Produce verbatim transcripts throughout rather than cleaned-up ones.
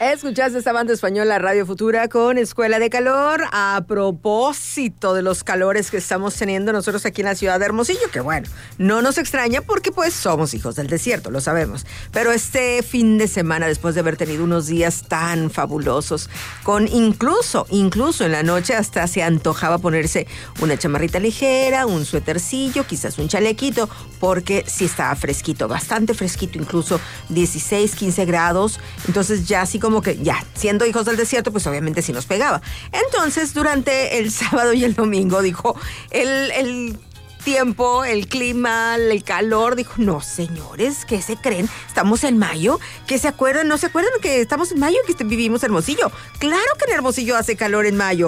Escuchaste esta banda española Radio Futura con Escuela de Calor. A propósito de los calores que estamos teniendo nosotros aquí en la ciudad de Hermosillo, que bueno, no nos extraña porque pues somos hijos del desierto, lo sabemos. Pero este fin de semana, después de haber tenido unos días tan fabulosos, con incluso, incluso en la noche hasta se antojaba ponerse una chamarrita ligera, un suétercillo, quizás un chalequito, porque sí estaba fresquito, bastante fresquito, incluso dieciséis, quince grados. Entonces ya así como que ya, siendo hijos del desierto, pues obviamente sí nos pegaba. Entonces, durante el sábado y el domingo, dijo, el, el tiempo, el clima, el calor, dijo, no, señores, ¿qué se creen? ¿Estamos en mayo? ¿Qué se acuerdan? ¿No se acuerdan que estamos en mayo y que vivimos en Hermosillo? Claro que en Hermosillo hace calor en mayo.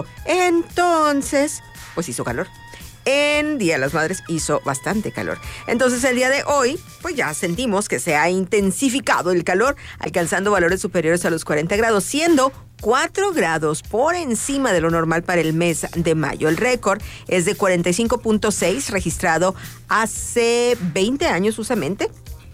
Entonces, pues hizo calor. En Día de las Madres hizo bastante calor. Entonces el día de hoy, pues ya sentimos que se ha intensificado el calor, alcanzando valores superiores a los cuarenta grados, siendo cuatro grados por encima de lo normal para el mes de mayo. El récord es de cuarenta y cinco punto seis, registrado hace veinte años justamente.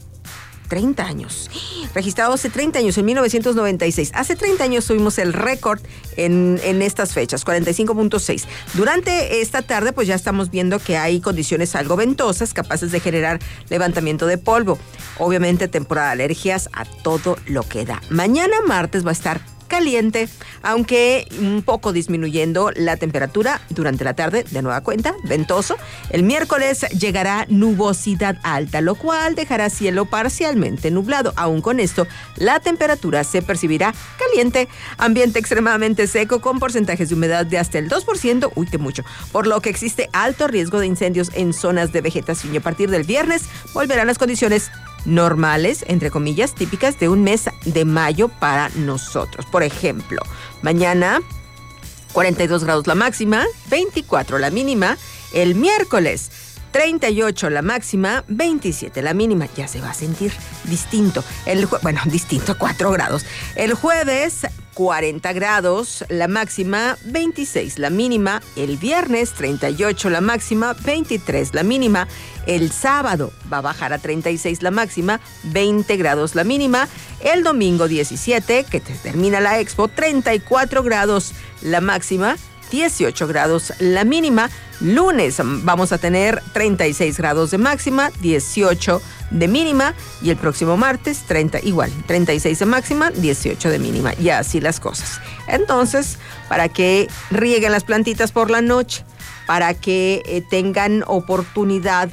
treinta años. Registrado hace treinta años, en mil novecientos noventa y seis. Hace treinta años tuvimos el récord en, en estas fechas, cuarenta y cinco punto seis. Durante esta tarde, pues ya estamos viendo que hay condiciones algo ventosas, capaces de generar levantamiento de polvo. Obviamente, temporada de alergias a todo lo que da. Mañana martes va a estar caliente, aunque un poco disminuyendo la temperatura durante la tarde, de nueva cuenta, ventoso. El miércoles llegará nubosidad alta, lo cual dejará cielo parcialmente nublado. Aún con esto, la temperatura se percibirá caliente, ambiente extremadamente seco con porcentajes de humedad de hasta el dos por ciento, uy, qué mucho, por lo que existe alto riesgo de incendios en zonas de vegetación. Y a partir del viernes volverán las condiciones normales, entre comillas, típicas de un mes de mayo para nosotros. Por ejemplo, mañana cuarenta y dos grados la máxima, veinticuatro la mínima. El miércoles treinta y ocho la máxima, veintisiete la mínima. Ya se va a sentir distinto. El jue- bueno, distinto, cuatro grados. El jueves cuarenta grados la máxima, veintiséis la mínima. El viernes treinta y ocho la máxima, veintitrés la mínima. El sábado va a bajar a treinta y seis la máxima, veinte grados la mínima. El domingo diecisiete, que termina la expo, treinta y cuatro grados la máxima, dieciocho grados la mínima. Lunes vamos a tener treinta y seis grados de máxima, dieciocho de mínima. Y el próximo martes, treinta, igual, treinta y seis de máxima, dieciocho de mínima. Y así las cosas. Entonces, para que rieguen las plantitas por la noche, para que eh, tengan oportunidad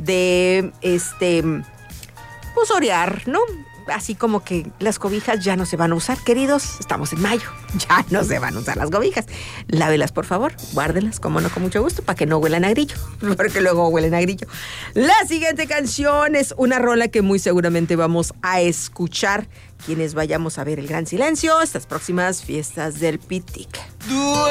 de, este, pues, orear, ¿no? Así como que las cobijas ya no se van a usar, queridos. Estamos en mayo, ya no se van a usar las cobijas. Lávelas, por favor, guárdenlas, como no, con mucho gusto, para que no huelan a grillo, porque luego huelen a grillo. La siguiente canción es una rola que muy seguramente vamos a escuchar quienes vayamos a ver El Gran Silencio, estas próximas fiestas del Pitic.